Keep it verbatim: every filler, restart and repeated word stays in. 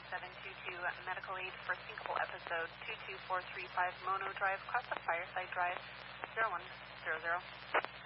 seven two two medical aid for syncopal episode two two four three five Mono Drive, cross the Fireside Drive, zero one zero zero.